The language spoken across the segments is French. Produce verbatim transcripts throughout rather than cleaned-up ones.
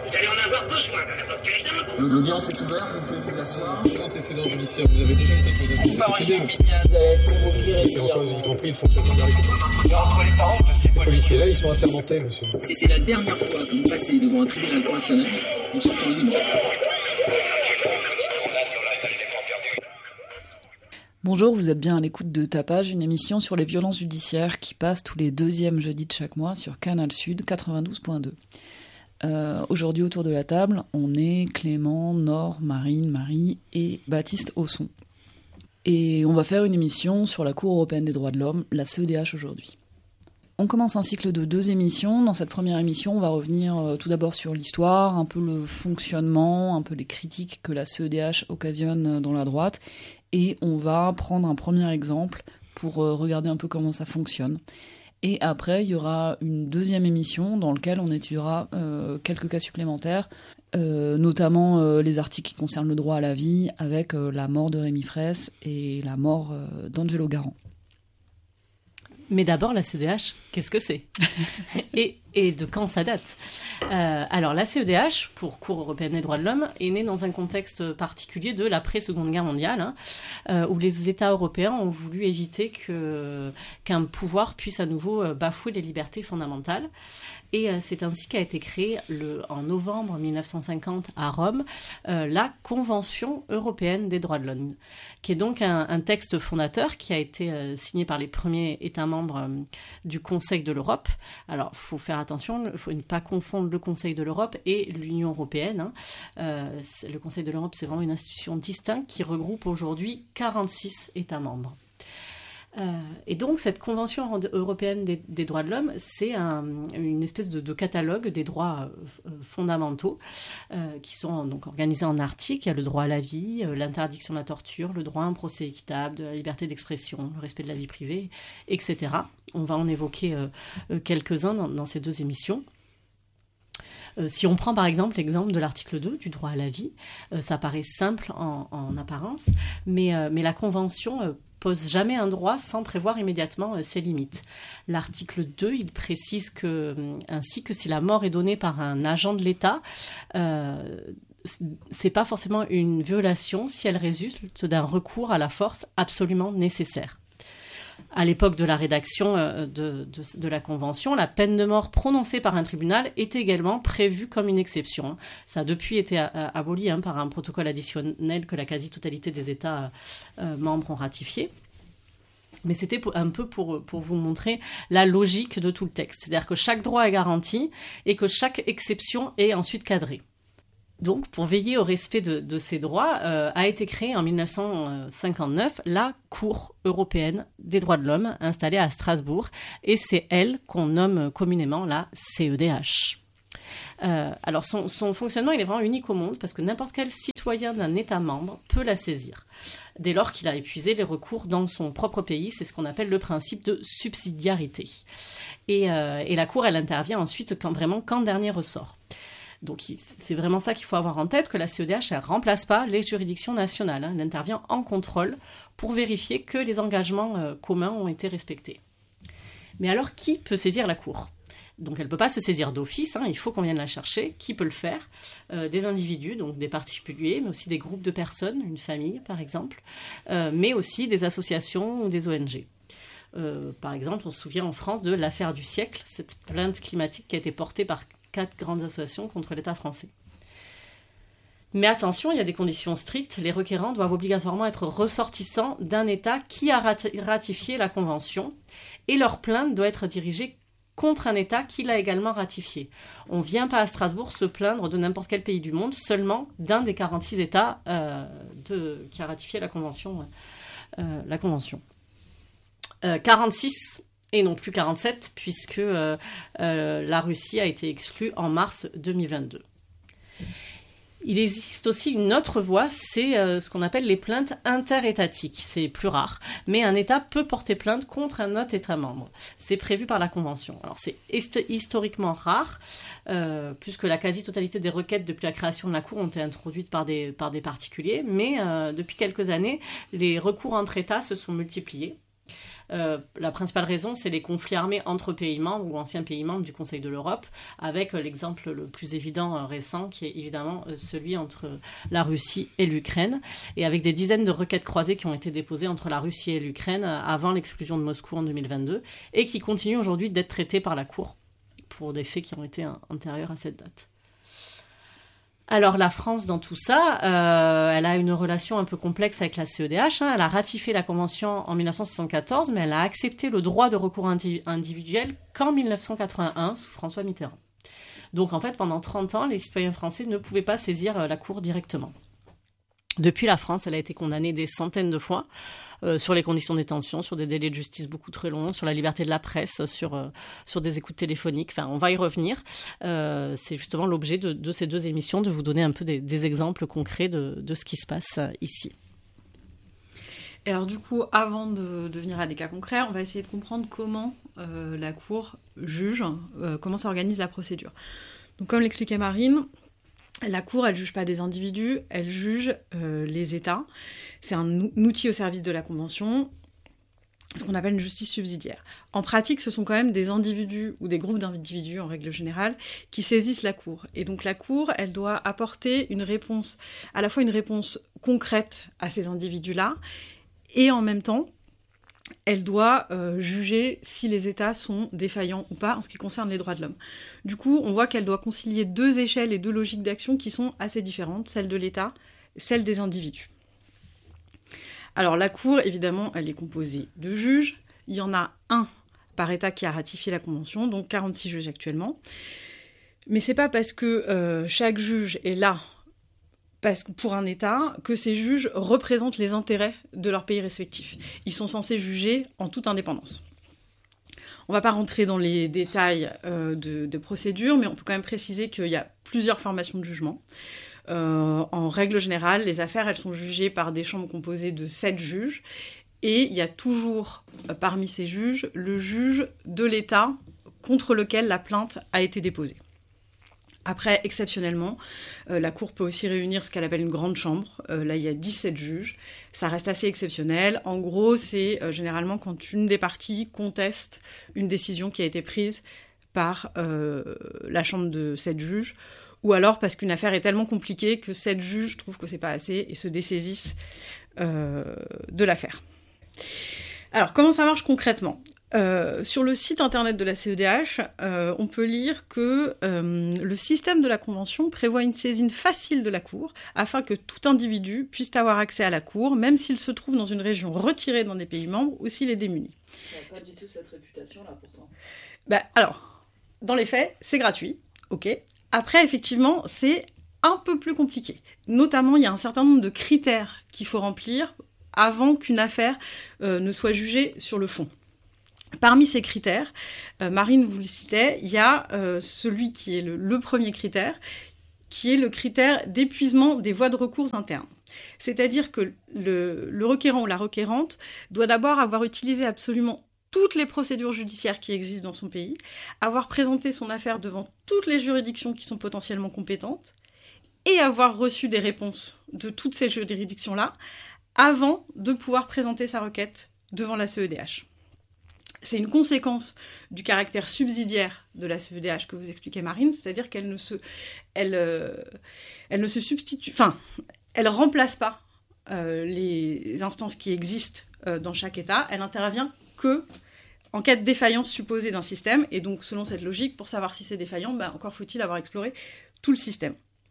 Vous allez en avoir besoin d'un avocat. L'audience est ouverte, vous pouvez vous asseoir. Antécédent judiciaire, vous avez déjà été condamné. Vous paraissez immédiat d'être convoqué. C'est en cause, y compris le fonctionnement de la République. Entre les paroles de ces Les policiers là, ils sont assermentés, monsieur. C'est, c'est la dernière fois que vous passez devant un tribunal correctionnel en sortant libre. Bonjour, vous êtes bien à l'écoute de Tapage, une émission sur les violences judiciaires qui passe tous les deuxièmes jeudis de chaque mois sur Canal Sud quatre-vingt-douze point deux. Euh, aujourd'hui, autour de la table, on est Clément, Nord, Marine, Marie et Baptiste Ausson. Et on va faire une émission sur la Cour européenne des droits de l'homme, la C E D H, aujourd'hui. On commence un cycle de deux émissions. Dans cette première émission, on va revenir euh, tout d'abord sur l'histoire, un peu le fonctionnement, un peu les critiques que la C E D H occasionne dans la droite. Et on va prendre un premier exemple pour euh, regarder un peu comment ça fonctionne. Et après, il y aura une deuxième émission dans laquelle on étudiera euh, quelques cas supplémentaires, euh, notamment euh, les articles qui concernent le droit à la vie, avec euh, la mort de Rémi Fraisse et la mort euh, d'Angelo Garant. Mais d'abord, la C E D H, qu'est-ce que c'est et, et de quand ça date euh, Alors, la C E D H, pour Cour européenne des droits de l'homme, est née dans un contexte particulier de l'après-Seconde Guerre mondiale, hein, euh, où les États européens ont voulu éviter que, qu'un pouvoir puisse à nouveau bafouer les libertés fondamentales. Et euh, c'est ainsi qu'a été créée le, en novembre mille neuf cent cinquante à Rome euh, la Convention européenne des droits de l'homme, qui est donc un, un texte fondateur qui a été euh, signé par les premiers États membres euh, du Conseil de l'Europe. Alors, il faut faire attention, il faut ne pas confondre le Conseil de l'Europe et l'Union européenne. Hein. Euh, le Conseil de l'Europe, c'est vraiment une institution distincte qui regroupe aujourd'hui quarante-six États membres. Euh, et donc, cette Convention européenne des, des droits de l'homme, c'est un, une espèce de, de catalogue des droits euh, fondamentaux euh, qui sont donc organisés en articles. Il y a le droit à la vie, euh, l'interdiction de la torture, le droit à un procès équitable, de la liberté d'expression, le respect de la vie privée, et cetera. On va en évoquer euh, quelques-uns dans, dans ces deux émissions. Euh, si on prend par exemple l'exemple de l'article deux du droit à la vie, euh, ça paraît simple en, en apparence, mais, euh, mais la Convention euh, pose jamais un droit sans prévoir immédiatement euh, ses limites. L'article deux, il précise que, euh, ainsi que si la mort est donnée par un agent de l'État, euh, c'est pas forcément une violation si elle résulte d'un recours à la force absolument nécessaire. À l'époque de la rédaction de, de, de la Convention, la peine de mort prononcée par un tribunal était également prévue comme une exception. Ça a depuis été aboli hein, par un protocole additionnel que la quasi-totalité des États euh, membres ont ratifié. Mais c'était un peu pour, pour vous montrer la logique de tout le texte. C'est-à-dire que chaque droit est garanti et que chaque exception est ensuite cadrée. Donc, pour veiller au respect de, de ces droits, euh, a été créée en mille neuf cent cinquante-neuf la Cour européenne des droits de l'homme, installée à Strasbourg, et c'est elle qu'on nomme communément la C E D H. Euh, alors, son, son fonctionnement, il est vraiment unique au monde, parce que n'importe quel citoyen d'un État membre peut la saisir, dès lors qu'il a épuisé les recours dans son propre pays. C'est ce qu'on appelle le principe de subsidiarité. Et, euh, et la Cour, elle intervient ensuite quand, vraiment qu'en dernier ressort. Donc c'est vraiment ça qu'il faut avoir en tête, que la C E D H ne remplace pas les juridictions nationales. Hein. Elle intervient en contrôle pour vérifier que les engagements euh, communs ont été respectés. Mais alors, qui peut saisir la Cour ? Donc elle ne peut pas se saisir d'office, hein, il faut qu'on vienne la chercher. Qui peut le faire ? euh, Des individus, donc des particuliers, mais aussi des groupes de personnes, une famille par exemple, euh, mais aussi des associations ou des O N G. Euh, par exemple, on se souvient en France de l'affaire du siècle, cette plainte climatique qui a été portée par quatre grandes associations contre l'État français. Mais attention, il y a des conditions strictes. Les requérants doivent obligatoirement être ressortissants d'un État qui a ratifié la Convention et leur plainte doit être dirigée contre un État qui l'a également ratifié. On ne vient pas à Strasbourg se plaindre de n'importe quel pays du monde, seulement d'un des quarante-six États euh, de, qui a ratifié la Convention. Euh, la convention. Euh, quarante-six et non plus quarante-sept, puisque euh, euh, la Russie a été exclue en mars deux mille vingt-deux. Il existe aussi une autre voie, c'est euh, ce qu'on appelle les plaintes interétatiques. C'est plus rare, mais un État peut porter plainte contre un autre État membre. C'est prévu par la Convention. Alors c'est hist- historiquement rare, euh, puisque la quasi-totalité des requêtes depuis la création de la Cour ont été introduites par des, par des particuliers, mais euh, depuis quelques années, les recours entre États se sont multipliés. Euh, la principale raison, c'est les conflits armés entre pays membres ou anciens pays membres du Conseil de l'Europe, avec euh, l'exemple le plus évident euh, récent, qui est évidemment euh, celui entre la Russie et l'Ukraine, et avec des dizaines de requêtes croisées qui ont été déposées entre la Russie et l'Ukraine euh, avant l'exclusion de Moscou en deux mille vingt-deux, et qui continuent aujourd'hui d'être traitées par la Cour pour des faits qui ont été hein, antérieurs à cette date. Alors la France, dans tout ça, euh, elle a une relation un peu complexe avec la C E D H. Hein. Elle a ratifié la Convention en mille neuf cent soixante-quatorze, mais elle a accepté le droit de recours indi- individuel qu'en mille neuf cent quatre-vingt-un, sous François Mitterrand. Donc en fait, pendant trente ans, les citoyens français ne pouvaient pas saisir euh, la Cour directement. Depuis, la France, elle a été condamnée des centaines de fois euh, sur les conditions de détention, sur des délais de justice beaucoup très longs, sur la liberté de la presse, sur, euh, sur des écoutes téléphoniques. Enfin, on va y revenir. Euh, c'est justement l'objet de, de ces deux émissions, de vous donner un peu des, des exemples concrets de, de ce qui se passe euh, ici. Et alors du coup, avant de, de venir à des cas concrets, on va essayer de comprendre comment euh, la Cour juge, euh, comment s'organise la procédure. Donc comme l'expliquait Marine, la Cour, elle ne juge pas des individus, elle juge euh, les États. C'est un outil au service de la Convention, ce qu'on appelle une justice subsidiaire. En pratique, ce sont quand même des individus ou des groupes d'individus, en règle générale, qui saisissent la Cour. Et donc la Cour, elle doit apporter une réponse, à la fois une réponse concrète à ces individus-là, et en même temps, elle doit euh, juger si les États sont défaillants ou pas en ce qui concerne les droits de l'homme. Du coup, on voit qu'elle doit concilier deux échelles et deux logiques d'action qui sont assez différentes, celle de l'État, celle des individus. Alors la Cour, évidemment, elle est composée de juges. Il y en a un par État qui a ratifié la Convention, donc quarante-six juges actuellement. Mais c'est pas parce que euh, chaque juge est là parce que pour un État, que ces juges représentent les intérêts de leur pays respectif. Ils sont censés juger en toute indépendance. On ne va pas rentrer dans les détails euh, de, de procédure, mais on peut quand même préciser qu'il y a plusieurs formations de jugement. Euh, en règle générale, les affaires, elles sont jugées par des chambres composées de sept juges, et il y a toujours, euh, parmi ces juges, le juge de l'État contre lequel la plainte a été déposée. Après, exceptionnellement, euh, la Cour peut aussi réunir ce qu'elle appelle une grande chambre. Euh, là, il y a dix-sept juges. Ça reste assez exceptionnel. En gros, c'est euh, généralement quand une des parties conteste une décision qui a été prise par euh, la chambre de sept juges, ou alors parce qu'une affaire est tellement compliquée que sept juges trouvent que c'est pas assez et se dessaisissent euh, de l'affaire. Alors, comment ça marche concrètement ? Euh, sur le site internet de la C E D H, euh, on peut lire que euh, le système de la Convention prévoit une saisine facile de la Cour afin que tout individu puisse avoir accès à la Cour, même s'il se trouve dans une région retirée dans des pays membres ou s'il est démuni. Ça n'a pas du tout cette réputation-là, pourtant. Bah, alors, dans les faits, c'est gratuit, ok. Après, effectivement, c'est un peu plus compliqué. Notamment, il y a un certain nombre de critères qu'il faut remplir avant qu'une affaire euh, ne soit jugée sur le fond. Parmi ces critères, euh, Marine vous le citait, il y a euh, celui qui est le, le premier critère, qui est le critère d'épuisement des voies de recours internes. C'est-à-dire que le, le requérant ou la requérante doit d'abord avoir utilisé absolument toutes les procédures judiciaires qui existent dans son pays, avoir présenté son affaire devant toutes les juridictions qui sont potentiellement compétentes, et avoir reçu des réponses de toutes ces juridictions-là, avant de pouvoir présenter sa requête devant la C E D H. C'est une conséquence du caractère subsidiaire de la C E D H que vous expliquait Marine, c'est-à-dire qu'elle ne se, elle, euh, elle ne se substitue, enfin, elle remplace pas euh, les instances qui existent euh, dans chaque État. Elle n'intervient que en cas de défaillance supposée d'un système, et donc selon cette logique, pour savoir si c'est défaillant, ben, encore faut-il avoir exploré tout le système.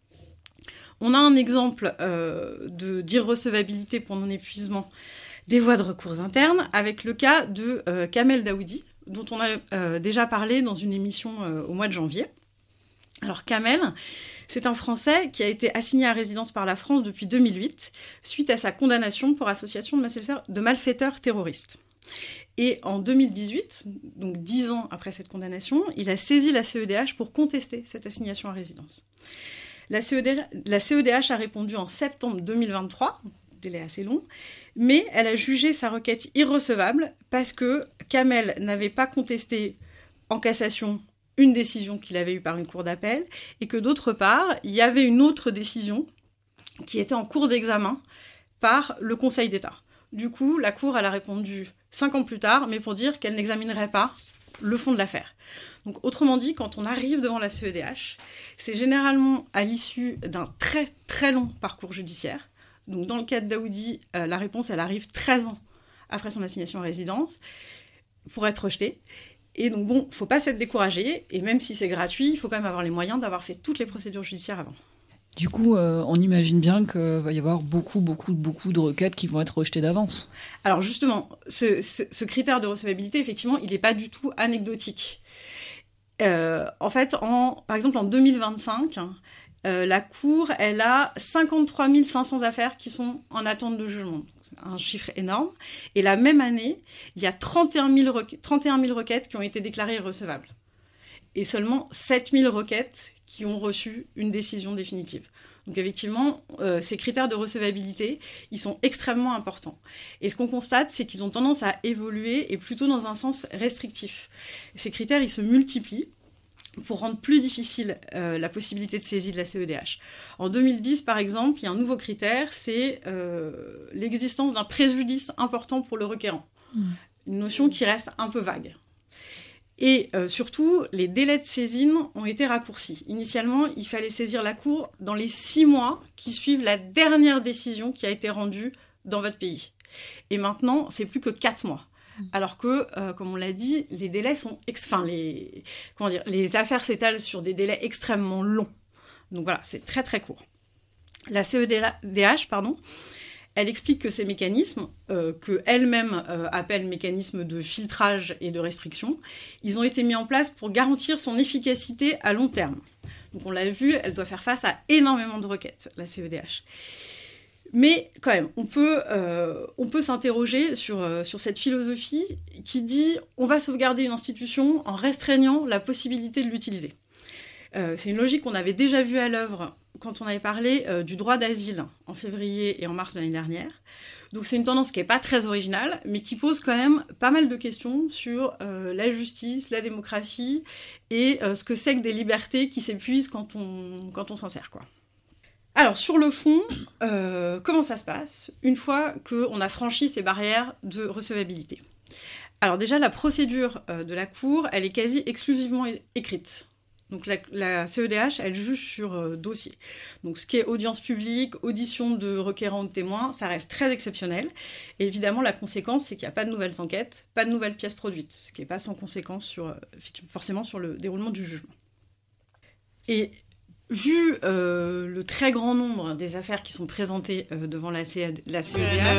On a un exemple euh, de, d'irrecevabilité pour non-épuisement des voies de recours internes, avec le cas de euh, Kamel Daoudi, dont on a euh, déjà parlé dans une émission euh, au mois de janvier. Alors Kamel, c'est un Français qui a été assigné à résidence par la France depuis deux mille huit, suite à sa condamnation pour association de malfaiteurs, de malfaiteurs terroristes. Et en deux mille dix-huit, donc dix ans après cette condamnation, il a saisi la C E D H pour contester cette assignation à résidence. La C E D H, la C E D H a répondu en septembre deux mille vingt-trois, délai assez long, mais elle a jugé sa requête irrecevable parce que Kamel n'avait pas contesté en cassation une décision qu'il avait eue par une cour d'appel, et que d'autre part, il y avait une autre décision qui était en cours d'examen par le Conseil d'État. du coup, la Cour, elle a répondu cinq ans plus tard, mais pour dire qu'elle n'examinerait pas le fond de l'affaire. Donc, autrement dit, quand on arrive devant la C E D H, c'est généralement à l'issue d'un très très long parcours judiciaire. Donc, dans le cas de Daoudi, euh, la réponse, elle arrive treize ans après son assignation à résidence, pour être rejetée. Et donc, bon, faut pas s'être découragé, et même si c'est gratuit, il faut quand même avoir les moyens d'avoir fait toutes les procédures judiciaires avant. Du coup, euh, on imagine bien qu'il va y avoir beaucoup, beaucoup, beaucoup de requêtes qui vont être rejetées d'avance. Alors justement, ce, ce, ce critère de recevabilité, effectivement, il n'est pas du tout anecdotique. Euh, en fait, en, par exemple, en deux mille vingt-cinq, euh, la Cour, elle a cinquante-trois mille cinq cents affaires qui sont en attente de jugement. C'est un chiffre énorme. Et la même année, il y a trente et un mille requêtes, trente et un mille requêtes qui ont été déclarées irrecevables. Et seulement sept mille requêtes qui ont reçu une décision définitive. Donc effectivement, euh, ces critères de recevabilité, ils sont extrêmement importants. Et ce qu'on constate, c'est qu'ils ont tendance à évoluer et plutôt dans un sens restrictif. Ces critères, ils se multiplient pour rendre plus difficile euh, la possibilité de saisie de la C E D H. En deux mille dix, par exemple, il y a un nouveau critère, c'est euh, l'existence d'un préjudice important pour le requérant. Mmh. Une notion qui reste un peu vague. Et euh, surtout, les délais de saisine ont été raccourcis. Initialement, il fallait saisir la Cour dans les six mois qui suivent la dernière décision qui a été rendue dans votre pays. Et maintenant, c'est plus que quatre mois. Alors que, euh, comme on l'a dit, les délais sont... Ex- enfin, les... Comment dire, les affaires s'étalent sur des délais extrêmement longs. Donc voilà, c'est très très court. La C E D H, pardon, elle explique que ces mécanismes, euh, qu'elle-même euh, appelle mécanismes de filtrage et de restriction, ils ont été mis en place pour garantir son efficacité à long terme. Donc on l'a vu, elle doit faire face à énormément de requêtes, la C E D H. Mais quand même, on peut, euh, on peut s'interroger sur, euh, sur cette philosophie qui dit on va sauvegarder une institution en restreignant la possibilité de l'utiliser. Euh, c'est une logique qu'on avait déjà vue à l'œuvre quand on avait parlé euh, du droit d'asile en février et en mars de l'année dernière. Donc c'est une tendance qui n'est pas très originale, mais qui pose quand même pas mal de questions sur euh, la justice, la démocratie, et euh, ce que c'est que des libertés qui s'épuisent quand on, quand on s'en sert, quoi. Alors sur le fond, euh, comment ça se passe une fois qu'on a franchi ces barrières de recevabilité ? Alors déjà, la procédure euh, de la Cour, elle est quasi exclusivement é- écrite. Donc la, la C E D H, elle juge sur euh, dossier. Donc ce qui est audience publique, audition de requérants ou de témoins, ça reste très exceptionnel. Et évidemment, la conséquence, c'est qu'il n'y a pas de nouvelles enquêtes, pas de nouvelles pièces produites, ce qui n'est pas sans conséquence sur, euh, forcément sur le déroulement du jugement. Et vu euh, le très grand nombre des affaires qui sont présentées euh, devant la, C- la C E D H,